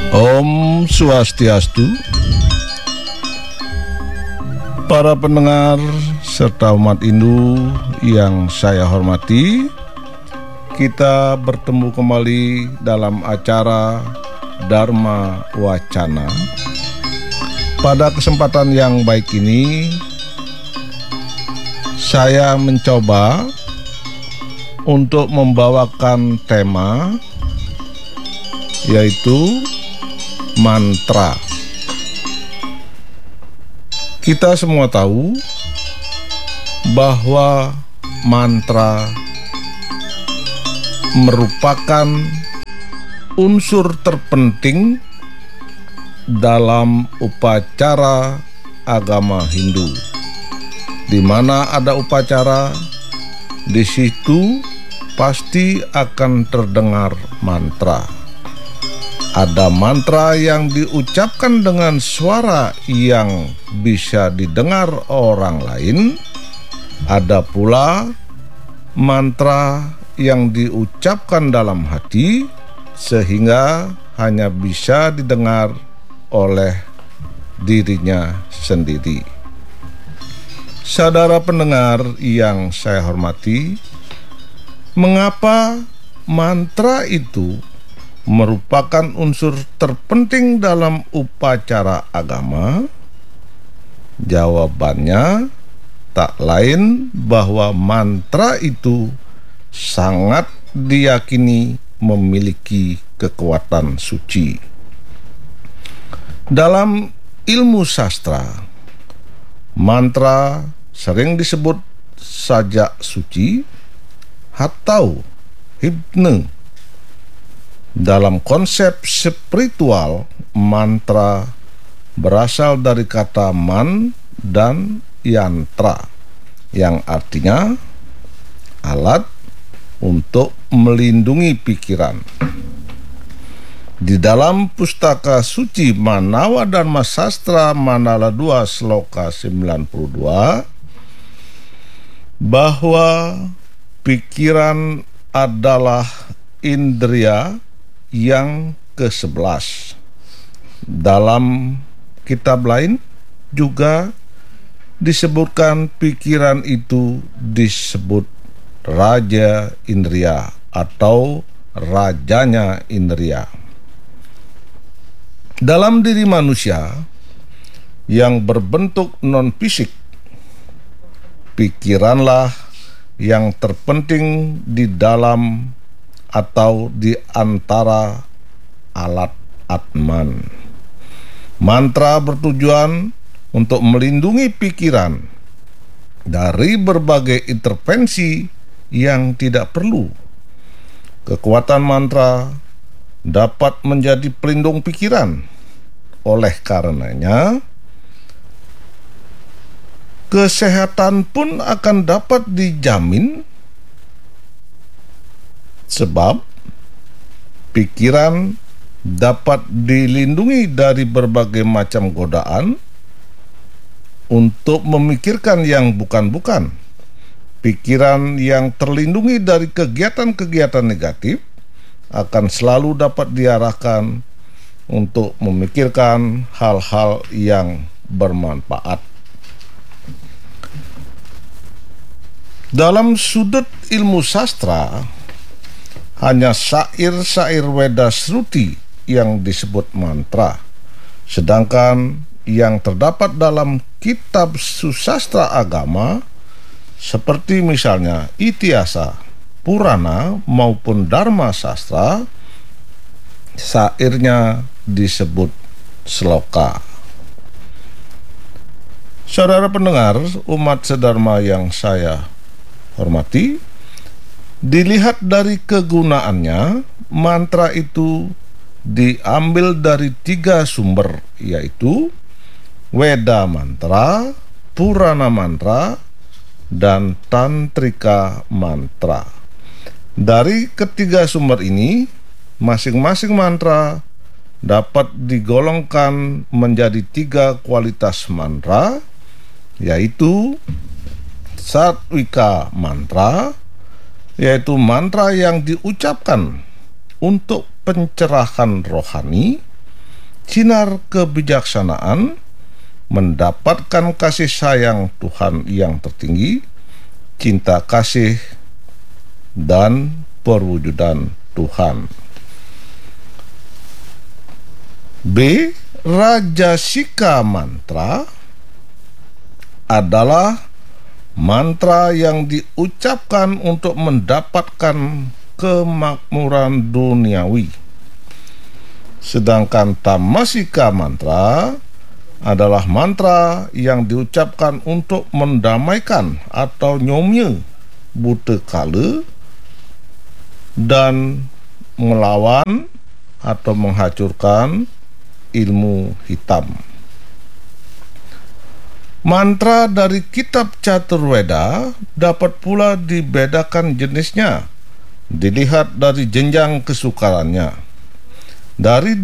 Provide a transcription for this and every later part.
Om Swastiastu. Para pendengar serta umat Hindu yang saya hormati, kita bertemu kembali dalam acara Dharma Wacana. Pada kesempatan yang baik ini, saya mencoba untuk membawakan tema yaitu mantra. Kita semua tahu bahwa mantra merupakan unsur terpenting dalam upacara agama Hindu. Di mana ada upacara, di situ pasti akan terdengar mantra. Ada mantra yang diucapkan dengan suara yang bisa didengar orang lain. Ada pula mantra yang diucapkan dalam hati sehingga hanya bisa didengar oleh dirinya sendiri. Saudara pendengar yang saya hormati, mengapa mantra itu merupakan unsur terpenting dalam upacara agama? Jawabannya tak lain bahwa mantra itu sangat diyakini memiliki kekuatan suci. Dalam ilmu sastra, mantra sering disebut sajak suci atau himne. Dalam konsep spiritual, mantra berasal dari kata man dan yantra, yang artinya alat untuk melindungi pikiran. Di dalam pustaka suci Manawa Dharma Sastra Mandala 2 Sloka 92, bahwa pikiran adalah indria yang ke-11. Dalam kitab lain juga disebutkan pikiran itu disebut raja indria atau rajanya indria. Dalam diri manusia yang berbentuk non-fisik, pikiranlah yang terpenting di dalam atau di antara alat Atman. Mantra bertujuan untuk melindungi pikiran dari berbagai intervensi yang tidak perlu. Kekuatan mantra dapat menjadi pelindung pikiran. Oleh karenanya, kesehatan pun akan dapat dijamin, sebab pikiran dapat dilindungi dari berbagai macam godaan untuk memikirkan yang bukan-bukan. Pikiran yang terlindungi dari kegiatan-kegiatan negatif akan selalu dapat diarahkan untuk memikirkan hal-hal yang bermanfaat. Dalam sudut ilmu sastra, hanya syair-syair Weda Shruti yang disebut mantra, sedangkan yang terdapat dalam kitab susastra agama seperti misalnya Itiasa, Purana maupun Dharma Sastra, syairnya disebut sloka. Saudara pendengar umat sedharma yang saya hormati, dilihat dari kegunaannya, mantra itu diambil dari 3 sumber, yaitu Weda mantra, Purana mantra, dan Tantrika mantra. Dari ketiga sumber ini, masing-masing mantra dapat digolongkan menjadi 3 kualitas mantra, yaitu Satwika mantra, yaitu mantra yang diucapkan untuk pencerahan rohani, sinar kebijaksanaan, mendapatkan kasih sayang Tuhan yang tertinggi, cinta kasih, dan perwujudan Tuhan. B. Rajasika mantra adalah mantra yang diucapkan untuk mendapatkan kemakmuran duniawi. Sedangkan Tamasika mantra adalah mantra yang diucapkan untuk mendamaikan atau nyomye buta kala dan melawan atau menghancurkan ilmu hitam. Mantra dari kitab Caturveda dapat pula dibedakan jenisnya, dilihat dari jenjang kesukarannya. Dari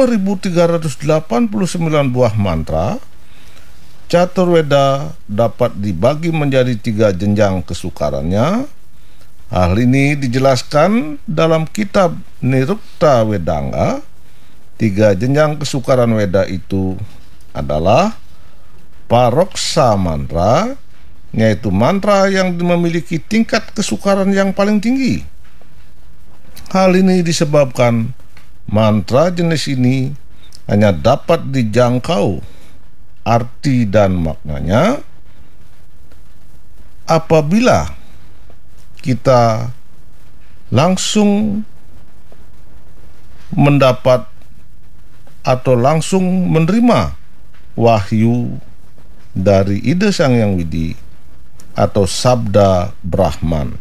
20.389 buah mantra, Caturveda dapat dibagi menjadi 3 jenjang kesukarannya. Hal ini dijelaskan dalam kitab Nirukta Wedanga. 3 jenjang kesukaran Weda itu adalah paroksa mantra, yaitu mantra yang memiliki tingkat kesukaran yang paling tinggi. Hal ini disebabkan mantra jenis ini hanya dapat dijangkau arti dan maknanya apabila kita langsung mendapat atau langsung menerima wahyu dari Ida Sang Hyang Widi atau Sabda Brahman.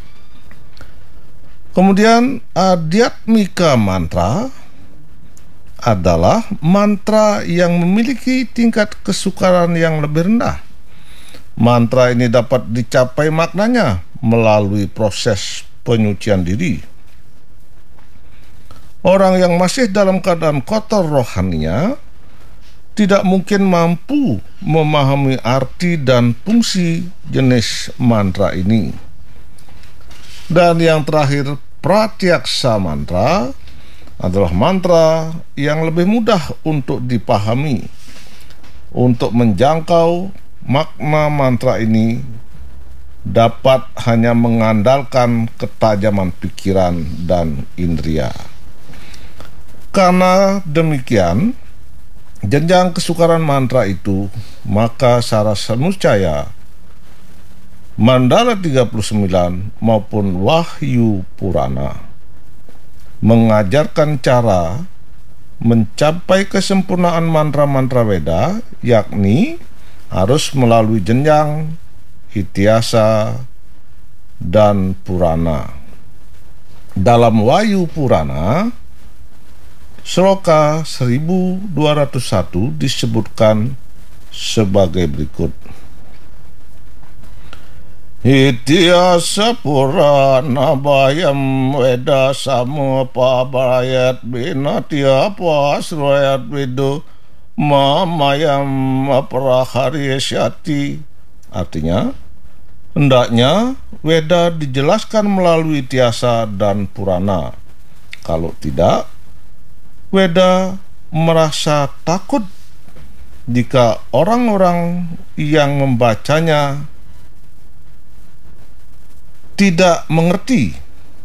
Kemudian Adhyatmika mantra adalah mantra yang memiliki tingkat kesukaran yang lebih rendah. Mantra ini dapat dicapai maknanya melalui proses penyucian diri. Orang yang masih dalam keadaan kotor rohaninya tidak mungkin mampu memahami arti dan fungsi jenis mantra ini. Dan yang terakhir, Pratyaksa mantra adalah mantra yang lebih mudah untuk dipahami. Untuk menjangkau makna mantra ini dapat hanya mengandalkan ketajaman pikiran dan indera. Karena demikian, jenjang kesukaran mantra itu, maka Sara Sanucaya, Mandala 39 maupun Wahyu Purana mengajarkan cara mencapai kesempurnaan mantra-mantra Weda, yakni harus melalui jenjang Ityasa dan Purana. Dalam Wahyu Purana, Sloka 1201 disebutkan sebagai berikut. Ityasa Purana Bayam Weda Samu Pabayat Binatya Pasrayat Vidu Mamayam Praharisyati. Artinya, hendaknya Weda dijelaskan melalui Ityasa dan Purana. Kalau tidak, Weda merasa takut jika orang-orang yang membacanya tidak mengerti.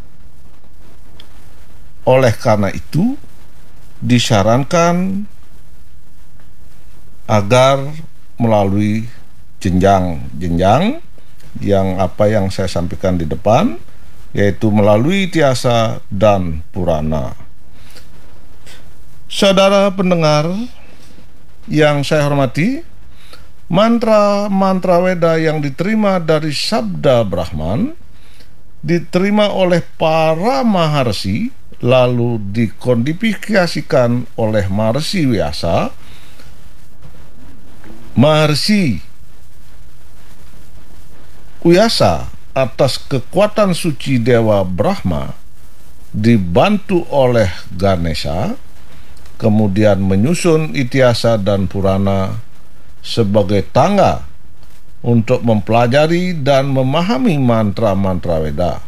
Oleh karena itu, disarankan agar melalui jenjang-jenjang yang saya sampaikan di depan, yaitu melalui Ityasa dan Purana. Saudara pendengar yang saya hormati, mantra-mantra Weda yang diterima dari Sabda Brahman diterima oleh para maharsi, lalu dikodifikasikan oleh Maharsi Vyasa. Maharsi Vyasa atas kekuatan suci Dewa Brahma dibantu oleh Ganesha, kemudian menyusun Ityasa dan Purana sebagai tangga untuk mempelajari dan memahami mantra-mantra Weda.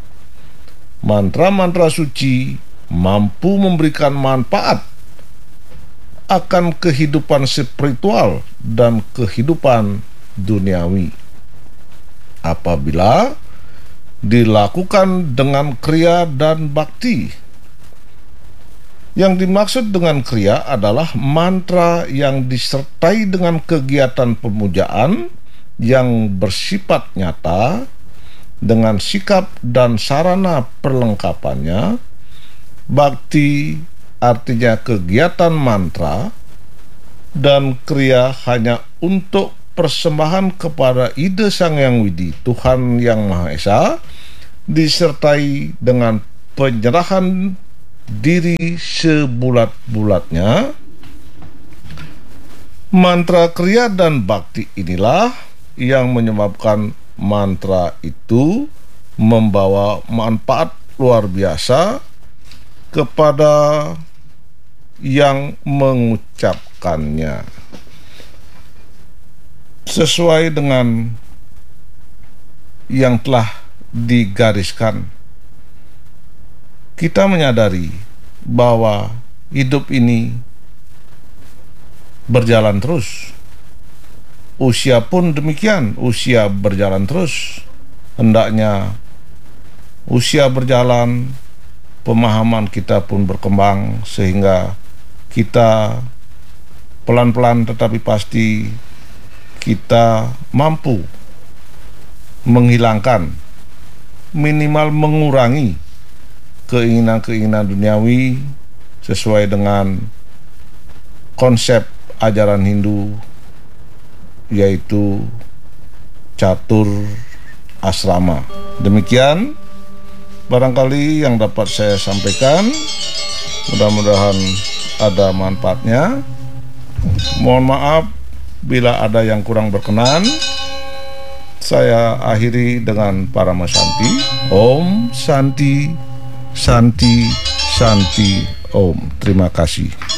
Mantra-mantra suci mampu memberikan manfaat akan kehidupan spiritual dan kehidupan duniawi. Apabila dilakukan dengan kriya dan bakti. Yang dimaksud dengan kriya adalah mantra yang disertai dengan kegiatan pemujaan yang bersifat nyata dengan sikap dan sarana perlengkapannya. Bakti artinya kegiatan mantra, dan kriya hanya untuk persembahan kepada ide Sang Hyang Widi Tuhan Yang Maha Esa, disertai dengan penyerahan diri sebulat-bulatnya. Mantra kriya dan bakti inilah yang menyebabkan mantra itu membawa manfaat luar biasa kepada yang mengucapkannya. Sesuai dengan yang telah digariskan, kita menyadari bahwa hidup ini berjalan terus. Usia pun demikian, usia berjalan terus. Hendaknya usia berjalan, pemahaman kita pun berkembang, sehingga kita pelan-pelan tetapi pasti kita mampu menghilangkan, minimal mengurangi keinginan-keinginan duniawi sesuai dengan konsep ajaran Hindu, yaitu catur asrama. Demikian barangkali yang dapat saya sampaikan, mudah-mudahan ada manfaatnya. Mohon maaf bila ada yang kurang berkenan. Saya akhiri dengan Parama Santi. Om Santi, Santi, Santi, Om. Terima kasih.